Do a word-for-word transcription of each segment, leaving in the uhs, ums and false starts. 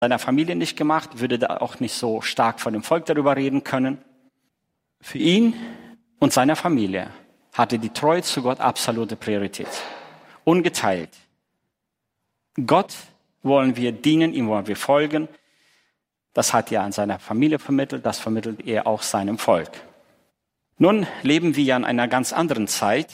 seiner Familie nicht gemacht, würde da auch nicht so stark vor dem Volk darüber reden können. Für ihn und seine Familie hatte die Treue zu Gott absolute Priorität. Ungeteilt. Gott wollen wir dienen, ihm wollen wir folgen. Das hat er an seiner Familie vermittelt, das vermittelt er auch seinem Volk. Nun leben wir ja in einer ganz anderen Zeit.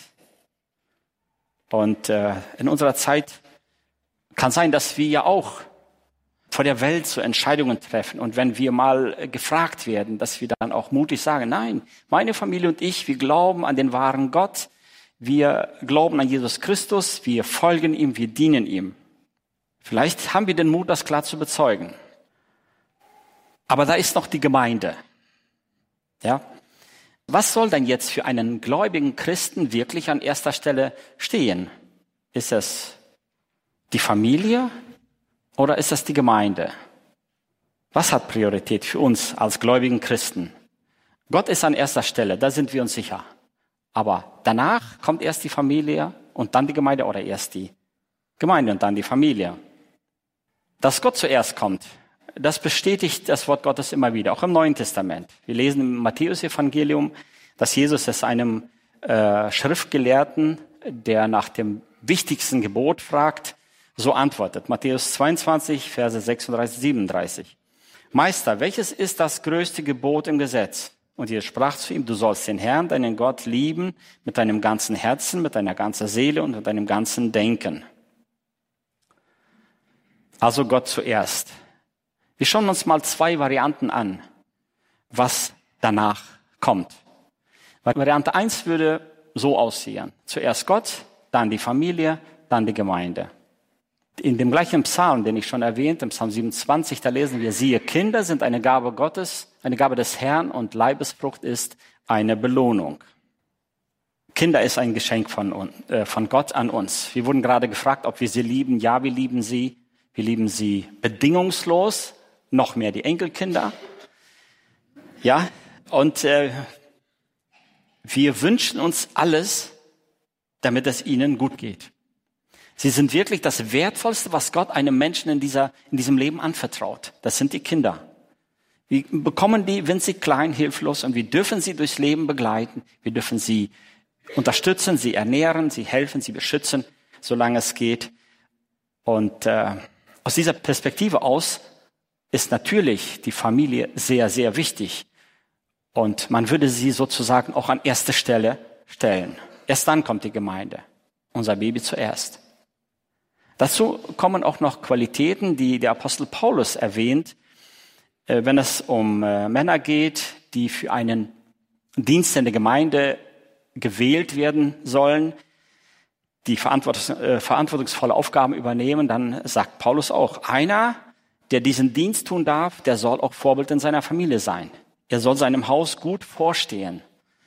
Und äh, in unserer Zeit kann sein, dass wir ja auch vor der Welt so Entscheidungen treffen. Und wenn wir mal gefragt werden, dass wir dann auch mutig sagen, nein, meine Familie und ich, wir glauben an den wahren Gott. Wir glauben an Jesus Christus, wir folgen ihm, wir dienen ihm. Vielleicht haben wir den Mut, das klar zu bezeugen. Aber da ist noch die Gemeinde. Ja? Was soll denn jetzt für einen gläubigen Christen wirklich an erster Stelle stehen? Ist es die Familie oder ist es die Gemeinde? Was hat Priorität für uns als gläubigen Christen? Gott ist an erster Stelle, da sind wir uns sicher. Aber danach kommt erst die Familie und dann die Gemeinde oder erst die Gemeinde und dann die Familie. Dass Gott zuerst kommt, das bestätigt das Wort Gottes immer wieder, auch im Neuen Testament. Wir lesen im Matthäus-Evangelium, dass Jesus es einem äh, Schriftgelehrten, der nach dem wichtigsten Gebot fragt, so antwortet. Matthäus zweiundzwanzig, Verse sechsunddreißig, siebenunddreißig. Meister, welches ist das größte Gebot im Gesetz? Und Jesus sprach zu ihm, du sollst den Herrn, deinen Gott, lieben mit deinem ganzen Herzen, mit deiner ganzen Seele und mit deinem ganzen Denken. Also Gott zuerst. Wir schauen uns mal zwei Varianten an, was danach kommt. Variante eins würde so aussehen. Zuerst Gott, dann die Familie, dann die Gemeinde. In dem gleichen Psalm, den ich schon erwähnt, im Psalm siebenundzwanzig, da lesen wir, siehe, Kinder sind eine Gabe Gottes, eine Gabe des Herrn und Leibesfrucht ist eine Belohnung. Kinder ist ein Geschenk von, äh, von Gott an uns. Wir wurden gerade gefragt, ob wir sie lieben. Ja, wir lieben sie. Wir lieben sie bedingungslos. Noch mehr die Enkelkinder. Ja, und äh, wir wünschen uns alles, damit es ihnen gut geht. Sie sind wirklich das Wertvollste, was Gott einem Menschen in dieser, in diesem Leben anvertraut. Das sind die Kinder. Wir bekommen die winzig klein, hilflos und wir dürfen sie durchs Leben begleiten. Wir dürfen sie unterstützen, sie ernähren, sie helfen, sie beschützen, solange es geht. Und äh, aus dieser Perspektive aus ist natürlich die Familie sehr, sehr wichtig. Und man würde sie sozusagen auch an erste Stelle stellen. Erst dann kommt die Gemeinde. Unser Baby zuerst. Dazu kommen auch noch Qualitäten, die der Apostel Paulus erwähnt, wenn es um Männer geht, die für einen Dienst in der Gemeinde gewählt werden sollen, die verantwortungsvolle Aufgaben übernehmen, dann sagt Paulus auch, einer, der diesen Dienst tun darf, der soll auch Vorbild in seiner Familie sein. Er soll seinem Haus gut vorstehen.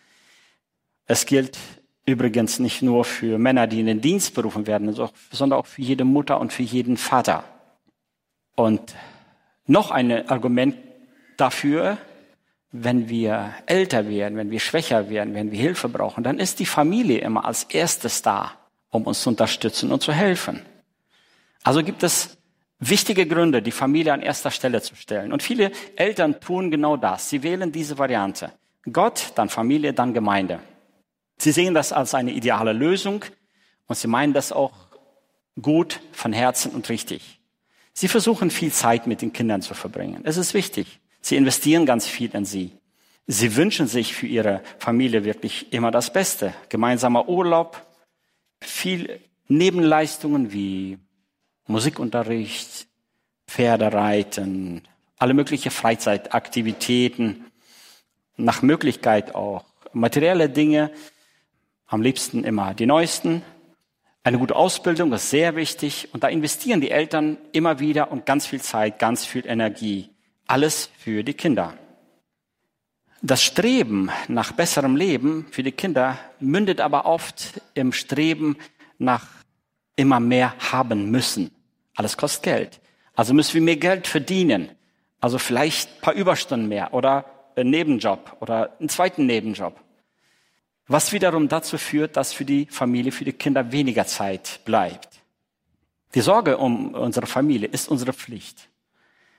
Es gilt übrigens nicht nur für Männer, die in den Dienst berufen werden, sondern auch für jede Mutter und für jeden Vater. Und noch ein Argument dafür, wenn wir älter werden, wenn wir schwächer werden, wenn wir Hilfe brauchen, dann ist die Familie immer als erstes da, um uns zu unterstützen und zu helfen. Also gibt es wichtige Gründe, die Familie an erster Stelle zu stellen. Und viele Eltern tun genau das. Sie wählen diese Variante. Gott, dann Familie, dann Gemeinde. Sie sehen das als eine ideale Lösung und sie meinen das auch gut, von Herzen und richtig. Sie versuchen viel Zeit mit den Kindern zu verbringen. Es ist wichtig. Sie investieren ganz viel in sie. Sie wünschen sich für ihre Familie wirklich immer das Beste. Gemeinsamer Urlaub, viel Nebenleistungen wie Musikunterricht, Pferdereiten, alle möglichen Freizeitaktivitäten, nach Möglichkeit auch materielle Dinge, am liebsten immer die neuesten. Eine gute Ausbildung ist sehr wichtig und da investieren die Eltern immer wieder und ganz viel Zeit, ganz viel Energie. Alles für die Kinder. Das Streben nach besserem Leben für die Kinder mündet aber oft im Streben nach immer mehr haben müssen. Alles kostet Geld. Also müssen wir mehr Geld verdienen. Also vielleicht ein paar Überstunden mehr oder einen Nebenjob oder einen zweiten Nebenjob. Was wiederum dazu führt, dass für die Familie, für die Kinder weniger Zeit bleibt. Die Sorge um unsere Familie ist unsere Pflicht.